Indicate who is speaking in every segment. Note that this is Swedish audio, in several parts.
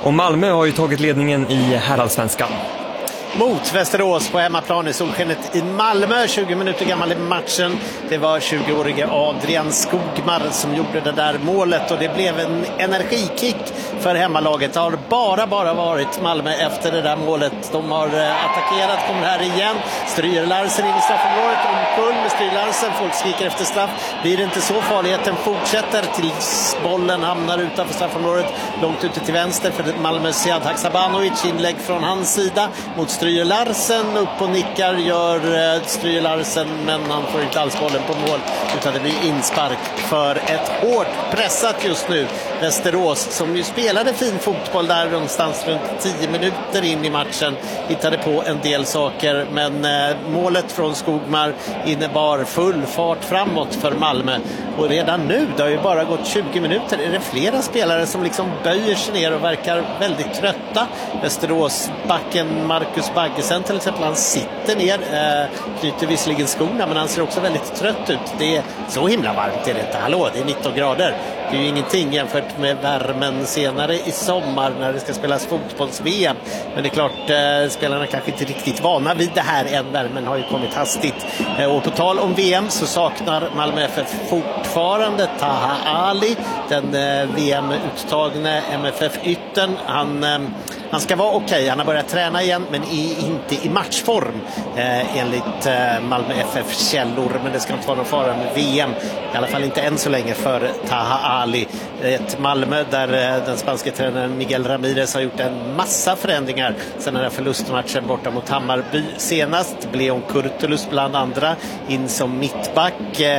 Speaker 1: Och Malmö har ju tagit ledningen i herrallsvenskan.
Speaker 2: Mot Västerås på hemmaplan i solskenet i Malmö, 20 minuter gammal i matchen. Det var 20-årige Adrian Skogmar som gjorde det där målet och det blev en energikick för hemmalaget. Det har bara varit Malmö efter det där målet. De har attackerat, kommer här igen. Stryger Larsen in i straffområdet, omkull med Stryger Larsen. Folk skriker efter straff. Blir det inte så, farligheten fortsätter tills bollen hamnar utanför straffområdet. Långt ute till vänster för Malmö Sead Haksabanovic. Inlägg från hans sida mot Stryger Larsen, upp och nickar gör Stryger Larsen, men han får inte alls bollen på mål utan det blir inspark för ett hårt pressat just nu Västerås, som ju spelade fin fotboll där någonstans runt 10 minuter in i matchen, hittade på en del saker, men målet från Skogmar innebar full fart framåt för Malmö. Och redan nu, det har ju bara gått 20 minuter, är det flera spelare som liksom böjer sig ner och verkar väldigt trötta. Västeråsbacken Marcus Baggesen till exempel, han sitter ner, knyter visserligen skorna, men han ser också väldigt trött ut. Det är så himla varmt är det inte. Hallå, det är 19 grader. Det är ju ingenting jämfört med värmen senare i sommar när det ska spelas fotbolls-VM. Men det är klart, spelarna kanske inte riktigt vana vid det här än. Värmen har ju kommit hastigt. Och på tal om VM så saknar Malmö FF fortfarande Taha Ali, den VM-uttagne MFF-yttern. Han ska vara okej. Han har börjat träna igen men inte i matchform enligt Malmö FF-källor. Men det ska inte vara någon fara med VM. I alla fall inte än så länge för Taha Ali. Ett Malmö där den spanska tränaren Miguel Ramirez har gjort en massa förändringar sen den här förlustmatchen borta mot Hammarby senast. Leon Kurtulus bland andra in som mittback.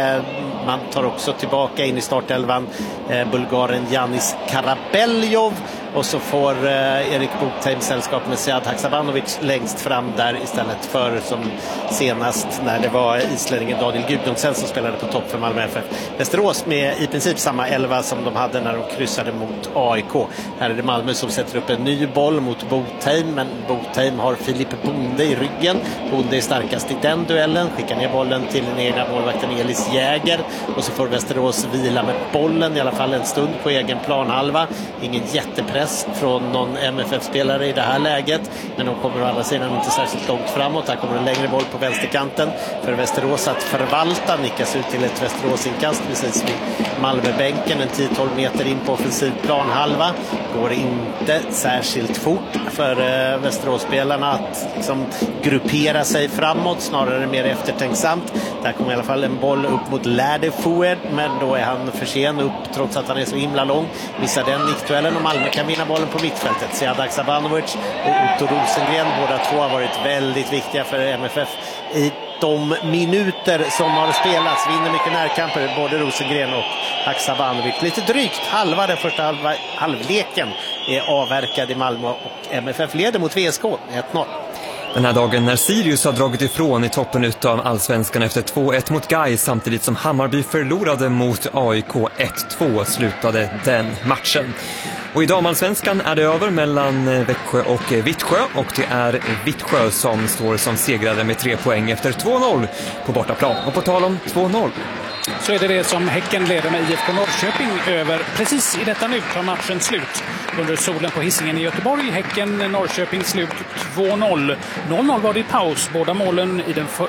Speaker 2: Man tar också tillbaka in i startelvan bulgaren Janis Karabeljov. Och så får Erik Botheim sällskap med Sead Haksabanovic längst fram där istället för som senast när det var islänningen Daniel Gudjonsen som spelade på topp för Malmö FF. Västerås med i princip samma 11 som de hade när de kryssade mot AIK. Här är det Malmö som sätter upp en ny boll mot Botheim, men Botheim har Filip Bonde i ryggen. Bonde är starkast i den duellen, skickar ner bollen till den egna målvakten Elis Jäger och så får Västerås vila med bollen i alla fall en stund på egen planhalva. Ingen jättepress från någon MFF-spelare i det här läget, men de kommer å andra sidan inte särskilt långt framåt. Här kommer en längre boll på vänsterkanten för Västerås att förvalta, nickas ut till ett Västeråsinkast precis vid Malmöbänken, en 10-12 meter in på offensiv planhalva. Går inte särskilt fort för Västeråsspelarna att liksom gruppera sig framåt, snarare mer eftertänksamt. Där kommer i alla fall en boll upp mot Lärdefoued, men då är han för sen upp trots att han är så himla lång. Missar den nickduellen och Malmö kan vinna bollen på mittfältet. Sead Haksabanovic och Otto Rosengren, båda två har varit väldigt viktiga för MFF i de minuter som har spelats. Vinner mycket närkamper, både Rosengren och Haksabanovic. Lite drygt halva den första halvleken är avverkad i Malmö och MFF leder mot VSK 1-0.
Speaker 1: Den här dagen när Sirius har dragit ifrån i toppen utav allsvenskan efter 2-1 mot Gais, samtidigt som Hammarby förlorade mot AIK 1-2 slutade den matchen. Och i damallsvenskan är det över mellan Växjö och Vittsjö, och det är Vittsjö som står som segrare med 3 poäng efter 2-0 på bortaplan. Och på tal om 2-0
Speaker 3: så är det som Häcken leder med IFK Norrköping över. Precis i detta nu tar matchen slut under solen på Hisingen i Göteborg. Häcken-Norrköping slut 2-0. 0-0 var det i paus. Båda målen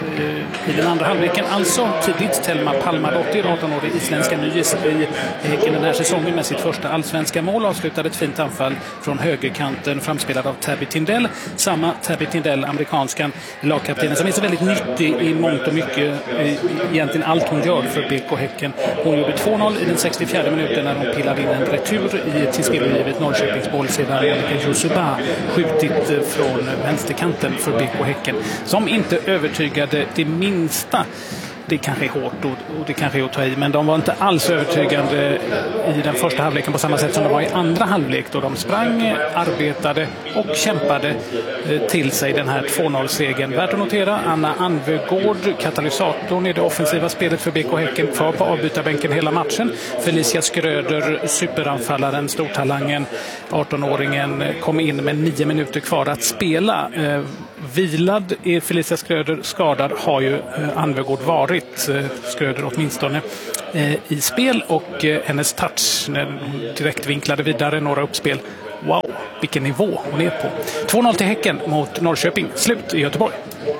Speaker 3: i den andra halvleken. Alltså tidigt Telma Palmadottir, 18-årig isländska nyis i Häcken den här säsongen med sitt första allsvenska mål. Avslutade ett fint anfall från högerkanten framspelad av Tabby Tindell. Samma Tabby Tindell, amerikanskan lagkaptenen, som är så väldigt nyttig i mångt och mycket. Egentligen allt hon gör för BK Häcken. Hon gjorde 2-0 i den 64 minuten när hon pillade in en retur i tillspillogivet Norrköpings boll sedan Monica Josuba skjutit från vänsterkanten för BK Häcken, som inte övertygade det minsta. Det kanske är hårt och det kanske är att ta i, men de var inte alls övertygande i den första halvleken på samma sätt som de var i andra halvlek, då de sprang, arbetade och kämpade till sig den här 2-0-segern. Värt att notera, Anna Anvegård, katalysatorn i det offensiva spelet för BK Häcken, kvar på avbytarbänken hela matchen. Felicia Skröder, superanfallaren, stortalangen, 18-åringen, kom in med 9 minuter kvar att spela. Vilad är Felicia Skröder, skadad har ju Anvegård varit, Skröder åtminstone i spel, och hennes touch direkt vinklade vidare några uppspel Wow, vilken nivå hon är på. 2-0 till Häcken mot Norrköping. Slut i Göteborg.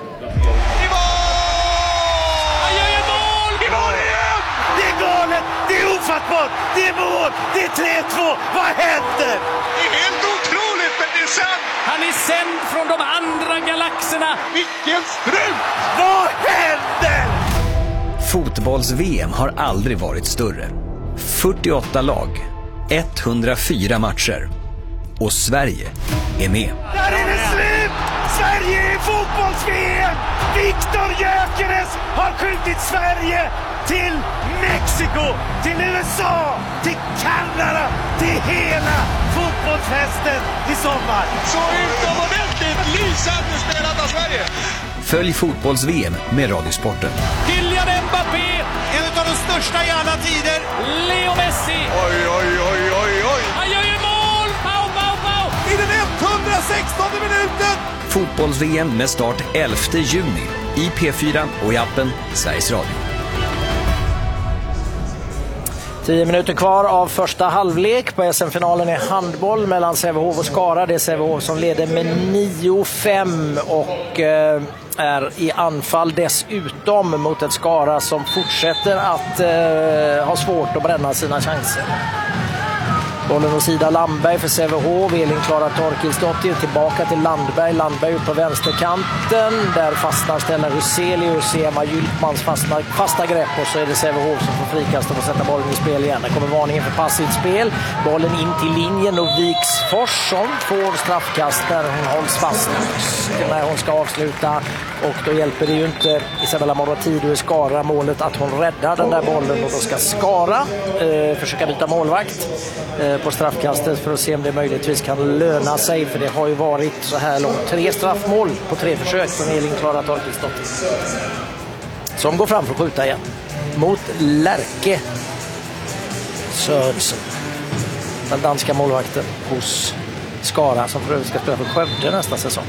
Speaker 2: Det är ofattbart! Det är mål! Det är 3-2! Vad händer?
Speaker 4: Det är helt otroligt, men det är sant!
Speaker 3: Han är sänd från de andra galaxerna!
Speaker 4: Vilken strut!
Speaker 2: Vad händer?
Speaker 5: Fotbolls-VM har aldrig varit större. 48 lag, 104 matcher. Och Sverige är med.
Speaker 2: Där är det slut! Sverige är fotbolls-VM! Viktor Gyökeres har skjutit Sverige till Mexiko, till USA, till Kanada, till hela fotbollsfesten i sommar.
Speaker 4: Så utomordentligt lysande spelat av Sverige!
Speaker 5: Följ Fotbolls-VM med Radiosporten.
Speaker 3: Kylian Mbappé!
Speaker 2: En av de största i alla tider.
Speaker 3: Leo Messi!
Speaker 4: Oj, oj, oj, oj, oj!
Speaker 3: Han gör ju mål! Pau, pau, pau!
Speaker 4: I den 116:e minuten!
Speaker 5: Fotbolls-VM med start 11 juni i P4 och i appen Sveriges Radio.
Speaker 6: 10 minuter kvar av första halvlek på SM-finalen i handboll mellan Sävehof och Skara. Det är Sävehof som leder med 9-5 och är i anfall dessutom mot ett Skara som fortsätter att ha svårt att bränna sina chanser. Bollen och sida Landberg för Sävehof. Elin Klara Torkilsdottir tillbaka till Landberg. Landberg ut på vänsterkanten. Där fastnar Stella Huselius i Emma Gyltmans fasta grepp. Och så är det Sävehof som får frikast och får sätta bollen i spel igen. Där kommer varningen för passivt spel. Bollen in till linjen och Viksfors som får straffkast där hon hålls fast när hon ska avsluta. Och då hjälper det ju inte Isabella Moratido i Skara målet att hon räddar den där bollen. Och då ska Skara försöka byta målvakt på straffkastet för att se om det möjligtvis kan löna sig. För det har ju varit så här långt 3 straffmål på 3 försök från Elin Klara Torkilsdottir. Som går fram för att skjuta igen. Mot Lärke Södsen. Den danska målvakten hos Skara som för övrigt ska spela för Skövde nästa säsong.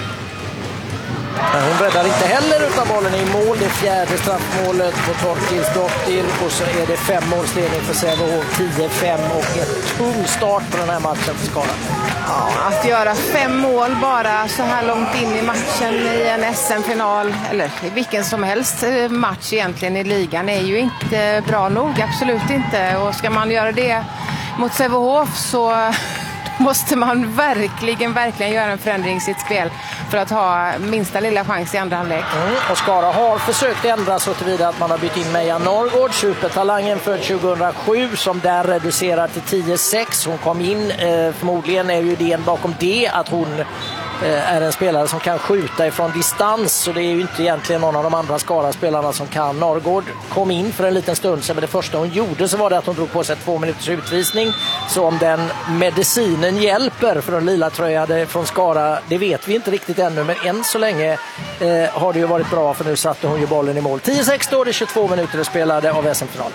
Speaker 6: Men hon räddar inte heller utan bollen i mål. Det 4:e straffmålet på Torkilsdottir och så är det 5 målsledning för Sävehof, 10-5 och ett tung start på den här matchen för Skara.
Speaker 7: Ja, att göra 5 mål bara så här långt in i matchen i en SM-final eller i vilken som helst match egentligen i ligan är ju inte bra nog, absolut inte. Och ska man göra det mot Sävehof så måste man verkligen göra en förändring i sitt spel för att ha minsta lilla chans i andra halvlek.
Speaker 6: Och Skara har försökt ändra så tillvida att man har bytt in Meja Norrgård, supertalangen för 2007 som där reducerar till 10-6. Hon kom in, förmodligen är ju idén bakom det att hon är en spelare som kan skjuta ifrån distans, så det är ju inte egentligen någon av de andra Skara-spelarna som kan. Norrgård kom in för en liten stund sedan, men det första hon gjorde så var det att hon drog på sig 2 minuters utvisning. Så om den medicinen hjälper för de lila tröjade från Skara, det vet vi inte riktigt ännu, men än så länge har det ju varit bra, för nu satte hon ju bollen i mål. 10-6 står det, 22 minuter spelade av SM-finalen.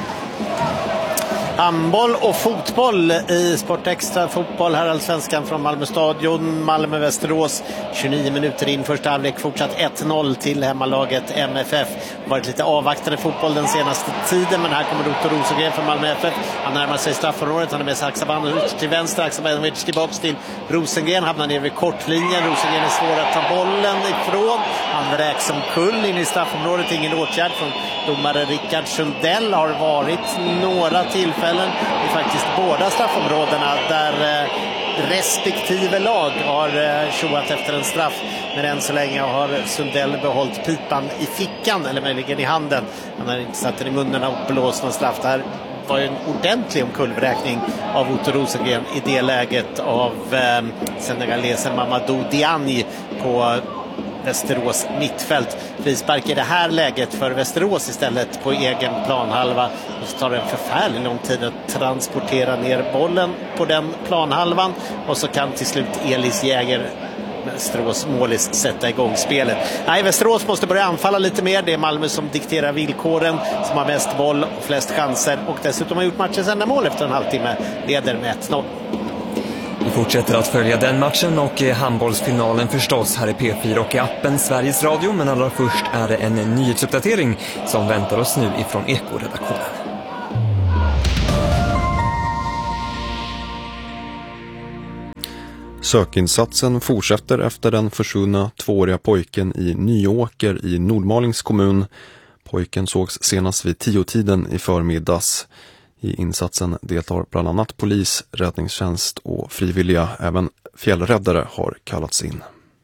Speaker 2: Handboll och fotboll i Sportextra fotboll här, Allsvenskan från Malmö stadion, Malmö-Västerås. 29 minuter in första halvlek, fortsatt 1-0 till hemmalaget MFF. Varit lite avvaktande fotboll den senaste tiden, men här kommer Otto Rosengren från Malmö FF. Han närmar sig straffområdet, han är med Saksabanovic till vänster, Saksabanovic tillbaks till Rosengren, hamnar ner vid kortlinjen. Rosengren är svår att ta bollen ifrån. Han räks som kull in i straffområdet, ingen åtgärd från domare Rickard Sundell. Har varit några tillfällen i faktiskt båda straffområdena där respektive lag har tjoat efter en straff, men än så länge har Sundell behållit pipan i fickan eller möjligen i handen. Han har inte satt den i munnen och blåst någon straff. Det här var ju en ordentlig omkullvräkning av Otto Rosengren i det läget av senegalesen Mamadou Diagne på Västerås mittfält. Frispark i det här läget för Västerås istället på egen planhalva. Och så tar det en förfärligt lång tid att transportera ner bollen på den planhalvan. Och så kan till slut Elis Jäger, Västerås målis, sätta igång spelet. Nej, Västerås måste börja anfalla lite mer. Det är Malmö som dikterar villkoren, som har mest boll och flest chanser. Och dessutom har gjort matchens enda mål efter en halvtimme. Leder med 1-0.
Speaker 1: Vi fortsätter att följa den matchen och handbollsfinalen förstås här i P4 och i appen Sveriges Radio. Men allra först är det en nyhetsuppdatering som väntar oss nu ifrån Eko-redaktionen.
Speaker 8: Sökinsatsen fortsätter efter den försvunna 2-åriga pojken i Nyåker i Nordmalings kommun. Pojken sågs senast vid 10-tiden i förmiddags. I insatsen deltar bland annat polis, räddningstjänst och frivilliga. Även fjällräddare har kallats in.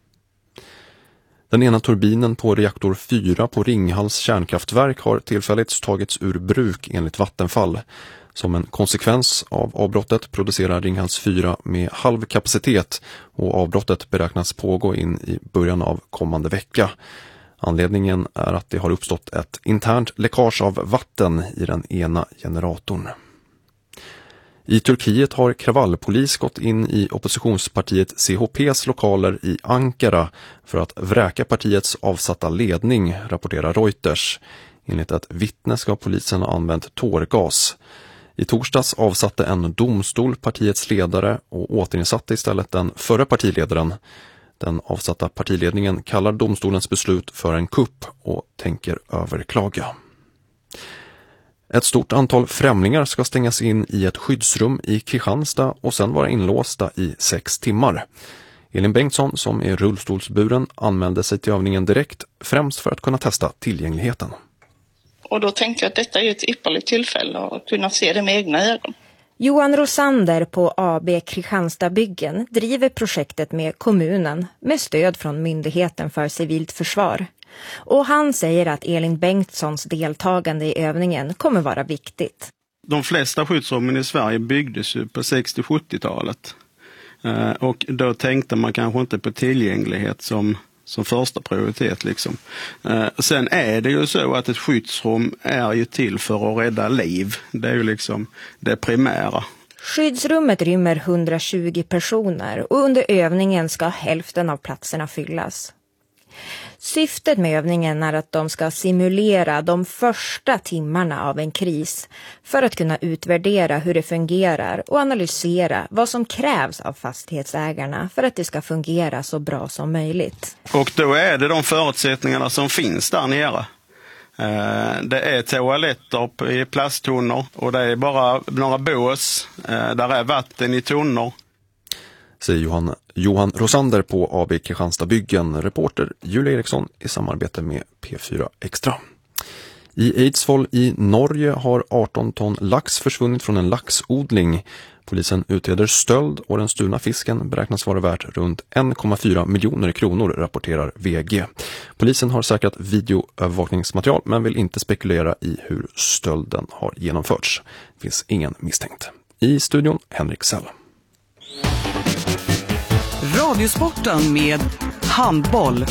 Speaker 8: Den ena turbinen på reaktor 4 på Ringhals kärnkraftverk har tillfälligt tagits ur bruk enligt Vattenfall. Som en konsekvens av avbrottet producerar Ringhals 4 med halv kapacitet och avbrottet beräknas pågå in i början av kommande vecka. Anledningen är att det har uppstått ett internt läckage av vatten i den ena generatorn. I Turkiet har kravallpolis gått in i oppositionspartiet CHPs lokaler i Ankara för att vräka partiets avsatta ledning, rapporterar Reuters. Enligt ett vittne ska polisen ha använt tårgas. I torsdags avsatte en domstol partiets ledare och återinsatte istället den förra partiledaren. Den avsatta partiledningen kallar domstolens beslut för en kupp och tänker överklaga. Ett stort antal främlingar ska stängas in i ett skyddsrum i Kristianstad och sen vara inlåsta i 6 timmar. Elin Bengtsson, som är rullstolsburen, anmälde sig till övningen direkt, främst för att kunna testa tillgängligheten.
Speaker 9: Och då tänkte jag att detta är ett ypperligt tillfälle att kunna se det med egna ögon.
Speaker 10: Johan Rosander på AB Kristianstadsbyggen driver projektet med kommunen med stöd från Myndigheten för civilt försvar. Och han säger att Elin Bengtssons deltagande i övningen kommer vara viktigt.
Speaker 11: De flesta skyddsrummen i Sverige byggdes ju på 60-70-talet. Och då tänkte man kanske inte på tillgänglighet som första prioritet liksom. Sen är det ju så att ett skyddsrum är ju till för att rädda liv. Det är ju liksom det primära.
Speaker 10: Skyddsrummet rymmer 120 personer och under övningen ska hälften av platserna fyllas. Syftet med övningen är att de ska simulera de första timmarna av en kris för att kunna utvärdera hur det fungerar och analysera vad som krävs av fastighetsägarna för att det ska fungera så bra som möjligt.
Speaker 11: Och då är det de förutsättningarna som finns där nere. Det är toaletter i plasttunnor och det är bara några bås. Där är vatten i tunnor.
Speaker 8: Säger Johan Rosander på AB Kristianstadsbyggen, reporter Julia Eriksson i samarbete med P4 Extra. I Eidsvoll i Norge har 18 ton lax försvunnit från en laxodling. Polisen utreder stöld och den stulna fisken beräknas vara värt runt 1,4 miljoner kronor, rapporterar VG. Polisen har säkrat videoövervakningsmaterial men vill inte spekulera i hur stölden har genomförts. Det finns ingen misstänkt. I studion Henrik Sell.
Speaker 12: Radiosporten med handboll.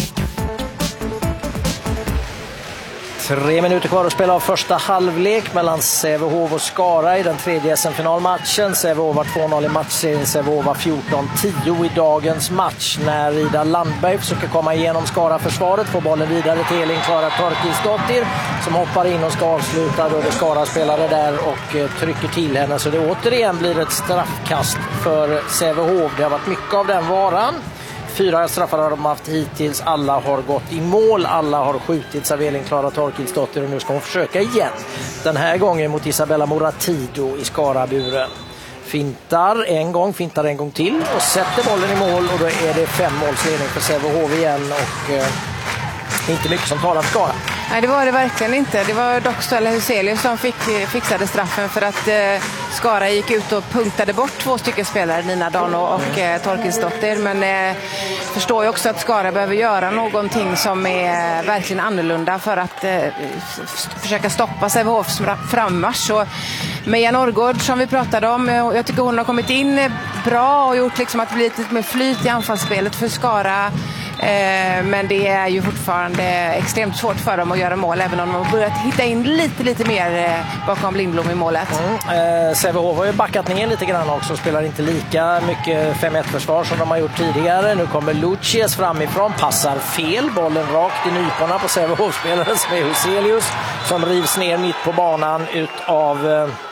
Speaker 6: 3 minuter kvar att spela av första halvlek mellan Sävehof och Skara i den tredje SM-finalmatchen. Sävehof var 2-0 i matchserien, Sävehof var 14-10 i dagens match. När Ida Landberg försöker komma igenom Skara-försvaret får bollen vidare till Elin Klara Torkilsdottir som hoppar in och ska avsluta. Då är det Skara-spelare där och trycker till henne, så det återigen blir ett straffkast för Sävehof. Det har varit mycket av den varan. 4 straffar har de haft hittills. Alla har gått i mål. Alla har skjutits av Elin Klara Torkilsdottir och nu ska hon försöka igen. Den här gången mot Isabella Moratido i Skaraburen. Fintar en gång till och sätter bollen i mål och då är det 5-målsledning för Sävehof igen och inte mycket som talar för Skara.
Speaker 7: Nej, det var det verkligen inte. Det var dock Stella Huselius som fixade straffen för att Skara gick ut och punktade bort 2 stycken spelare, Nina Dano och Torkilsdottir. Men förstår ju också att Skara behöver göra någonting som är verkligen annorlunda för att försöka stoppa Sävehofs frammarsch. Och Meja Norrgård som vi pratade om, jag tycker hon har kommit in bra och gjort liksom att det blir lite mer flyt i anfallsspelet för Skara. Men det är ju fortfarande extremt svårt för dem att göra mål, även om de har börjat hitta in lite mer bakom Lindblom i målet.
Speaker 6: Sävehof har ju backat ner lite grann också, spelar inte lika mycket 5-1-försvar som de har gjort tidigare. Nu kommer Lucius framifrån, passar fel, bollen rakt i nyporna på Sävehof-spelaren som är Huselius som rivs ner mitt på banan utav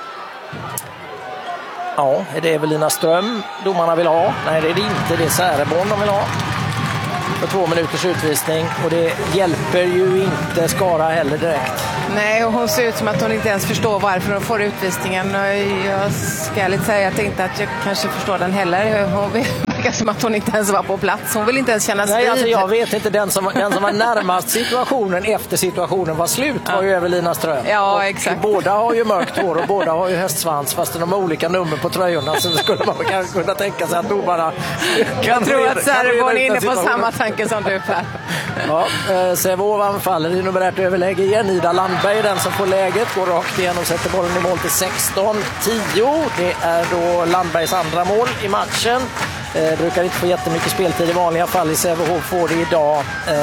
Speaker 6: är det Evelina Ström domarna vill ha? Nej, det är det inte, det är Säreborn de vill ha. För 2 minuters utvisning och det hjälper ju inte Skara heller direkt.
Speaker 7: Nej, och hon ser ut som att hon inte ens förstår varför hon får utvisningen. Och jag ska lite säga att jag inte att jag kanske förstår den heller. Hon verkar som att hon inte ens var på plats. Hon vill inte ens kännas vid.
Speaker 6: Alltså jag vet inte, den som var närmast situationen efter situationen var slut var ju Evelina Ström.
Speaker 7: Ja, exakt.
Speaker 6: Båda har ju mörkt hår och båda har ju hästsvans, fast de har olika nummer på tröjorna, så skulle man kanske kunna tänka sig att domarna
Speaker 7: jag tror att Sävehof är inne på samma tanke som du, Per.
Speaker 6: Ja, Sävehof anfaller i numerärt överläge igen. Ida Landberg är den som får läget, går rakt igenom, sätter bollen i mål till 16-10. Det är då Landbergs andra mål i matchen. Brukar inte få jättemycket speltid i vanliga fall. I Sävehof får det idag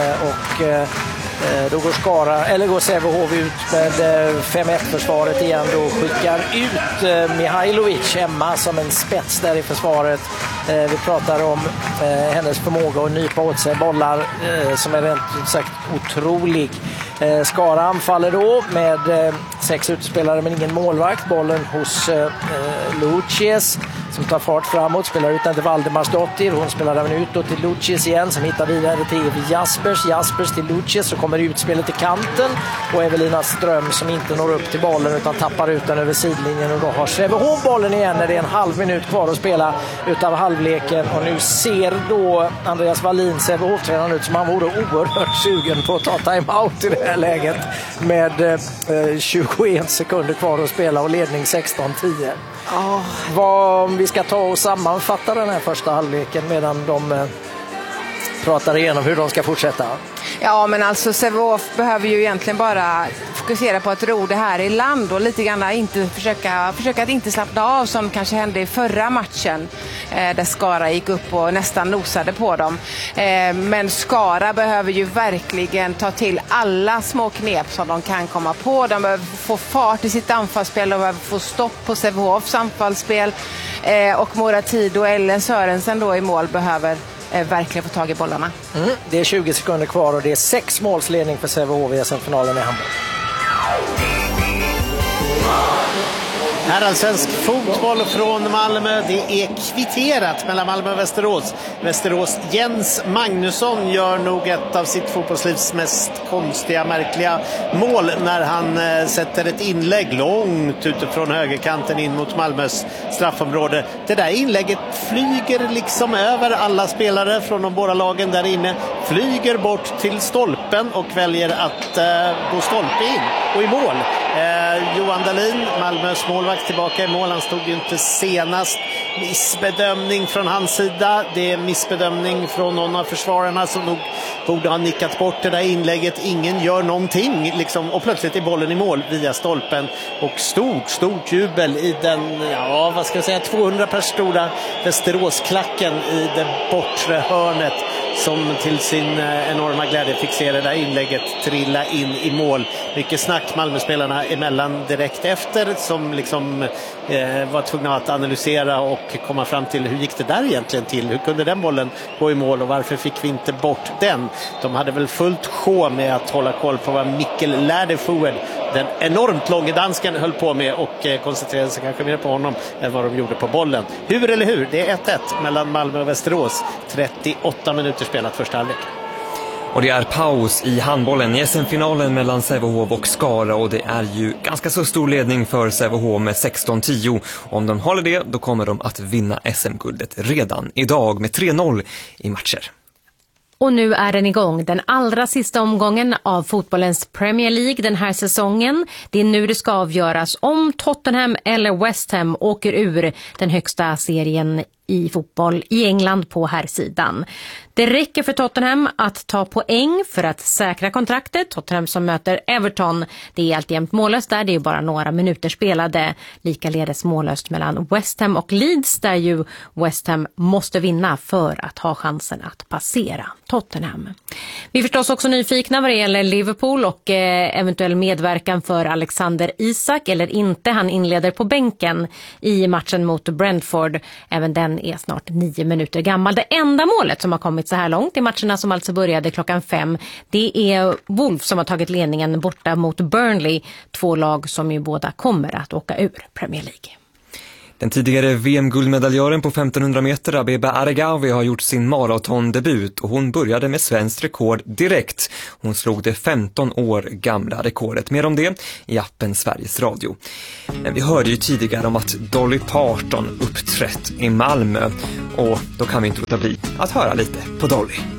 Speaker 6: då går Sävehof ut med 5-1-försvaret igen. Då skickar ut Mihailovic, Emma, som en spets där i försvaret. Vi pratar om hennes förmåga att nypa åt sig bollar som är rent sagt otrolig. Skara anfaller då med 6 utespelare men ingen målvakt. Bollen hos Lucies som tar fart framåt, spelar ut den till Valdemarsdottir. Hon spelar även ut då till Lucies igen, som hittar vidare till Jaspers till Lucies, så kommer utspelet till kanten och Evelina Ström som inte når upp till bollen utan tappar ut den över sidlinjen, och då har Sävehof bollen igen när det är en halv minut kvar att spela utav halvleken. Och nu ser då Andreas Wallin, Sävehof-tränaren, ut som han vore oerhört sugen på att ta timeout i det här läget med 21 sekunder kvar att spela och ledning 16-10. Vad vi ska ta och sammanfatta den här första halvleken medan de pratar igenom hur de ska fortsätta.
Speaker 7: Ja, men alltså Sävehof behöver ju egentligen bara fokusera på att ro det här i land och lite grann inte försöka att inte slappna av som kanske hände i förra matchen där Skara gick upp och nästan nosade på dem. Men Skara behöver ju verkligen ta till alla små knep som de kan komma på. De behöver få fart i sitt anfallsspel, de behöver få stopp på Sävehofs anfallsspel, och Moratid och Ellen Sörensen då i mål behöver verkligen få tag i bollarna.
Speaker 6: Det är 20 sekunder kvar och det är 6 målsledning för Sävehof i SM-finalen i handboll.
Speaker 2: Herrallsvensk fotboll från Malmö. Det är kvitterat mellan Malmö och Västerås. Västerås Jens Magnusson gör nog ett av sitt fotbollslivs mest konstiga, märkliga mål när han sätter ett inlägg långt utifrån högerkanten in mot Malmös straffområde. Det där inlägget flyger liksom över alla spelare från de båda lagen där inne. Flyger bort till stolpen och väljer att gå stolpe in och i mål. Johan Dahlin, Malmös målvakt, tillbaka i mål. Han stod ju inte senast. Missbedömning från hans sida. Det är missbedömning från någon av försvararna som nog borde ha nickat bort det där inlägget. Ingen gör någonting liksom, och plötsligt är bollen i mål via stolpen. Och stort jubel i den, 200 pers stora Västeråsklacken i det bortre hörnet, som till sin enorma glädje fick se det där inlägget trilla in i mål. Mycket snack Malmöspelarna emellan direkt efter, som liksom var tvungna att analysera och komma fram till hur gick det där egentligen till? Hur kunde den bollen gå i mål och varför fick vi inte bort den? De hade väl fullt sjå med att hålla koll på vad Mikkel Lärdefued, den enormt långa dansken, höll på med och koncentrerade sig kanske mer på honom än vad de gjorde på bollen. Hur eller hur? Det är 1-1 mellan Malmö och Västerås. 38 minuter spelat första halvlek.
Speaker 1: Och det är paus i handbollen i SM-finalen mellan Sävehof och Skara, och det är ju ganska så stor ledning för Sävehof med 16-10. Om de håller det, då kommer de att vinna SM-guldet redan idag med 3-0 i matcher.
Speaker 13: Och nu är den igång, den allra sista omgången av fotbollens Premier League den här säsongen. Det är nu det ska avgöras om Tottenham eller West Ham åker ur den högsta serien i fotboll i England på här sidan. Det räcker för Tottenham att ta poäng för att säkra kontraktet. Tottenham som möter Everton, det är alltjämt mållöst där, det är bara några minuter spelade. Likaledes mållöst mellan West Ham och Leeds, där ju West Ham måste vinna för att ha chansen att passera Tottenham. Vi är förstås också nyfikna vad det gäller Liverpool och eventuell medverkan för Alexander Isak eller inte. Han inleder på bänken i matchen mot Brentford. Även den är snart 9 minuter gammal. Det enda målet som har kommit så här långt i matcherna som alltså började klockan 5, det är Wolves som har tagit ledningen borta mot Burnley. 2 lag som ju båda kommer att åka ur Premier League.
Speaker 1: Den tidigare VM-guldmedaljören på 1500 meter, Abeba Aregawi, har gjort sin maratondebut och hon började med svenskt rekord direkt. Hon slog det 15 år gamla rekordet. Mer om det i appen Sveriges Radio. Men vi hörde ju tidigare om att Dolly Parton uppträtt i Malmö och då kan vi inte låta bli att höra lite på Dolly.